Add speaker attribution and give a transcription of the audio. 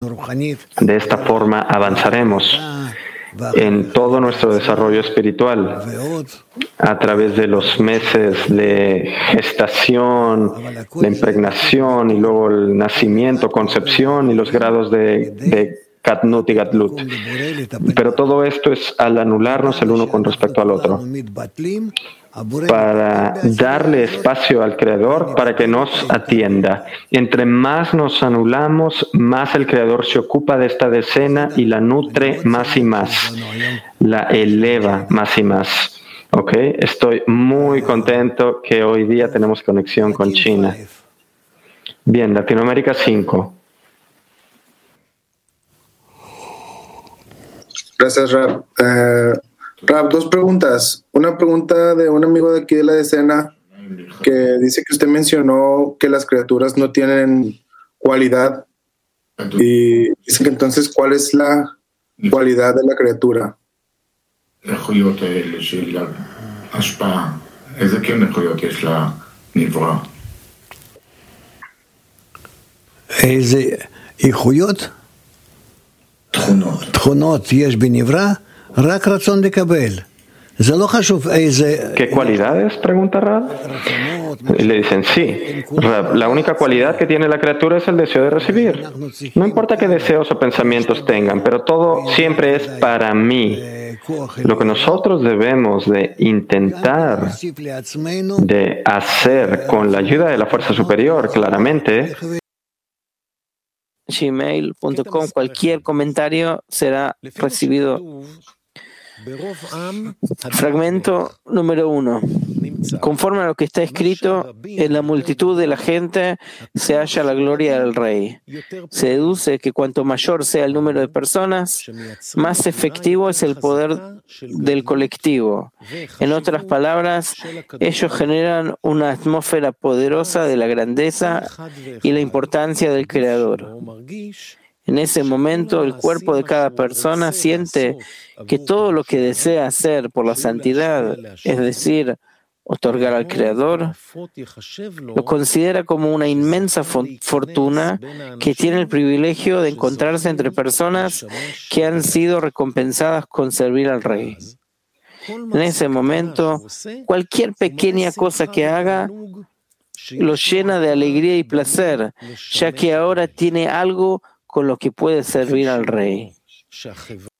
Speaker 1: De esta forma avanzaremos en todo nuestro desarrollo espiritual a través de los meses de gestación, la impregnación y luego el nacimiento, concepción y los grados de Katnut y Gatlut. Pero todo esto es al anularnos el uno con respecto al otro, para darle espacio al Creador para que nos atienda. Entre más nos anulamos, más el Creador se ocupa de esta decena y la nutre más y más, la eleva más y más. ¿Ok? Estoy muy contento que hoy día tenemos conexión con China. Bien, Latinoamérica 5.
Speaker 2: Gracias, Rab. Rab, dos preguntas. Una pregunta de un amigo de aquí de la decena que dice que usted mencionó que las criaturas no tienen cualidad y dice que entonces, ¿cuál es la cualidad de la criatura?
Speaker 1: ¿Qué cualidades? Pregunta Rab. Y le dicen, sí, Rab, la única cualidad que tiene la criatura es el deseo de recibir. No importa qué deseos o pensamientos tengan, pero todo siempre es para mí. Lo que nosotros debemos de intentar de hacer con la ayuda de la fuerza superior, claramente,
Speaker 3: gmail.com, cualquier comentario será recibido. Fragmento número 1. Conforme a lo que está escrito, en la multitud de la gente se halla la gloria del Rey. Se deduce que cuanto mayor sea el número de personas, más efectivo es el poder del colectivo. En otras palabras, ellos generan una atmósfera poderosa de la grandeza y la importancia del Creador. En ese momento, el cuerpo de cada persona siente que todo lo que desea hacer por la santidad, es decir, otorgar al Creador, lo considera como una inmensa fortuna que tiene el privilegio de encontrarse entre personas que han sido recompensadas con servir al Rey. En ese momento, cualquier pequeña cosa que haga lo llena de alegría y placer, ya que ahora tiene algo con lo que puede servir al Rey.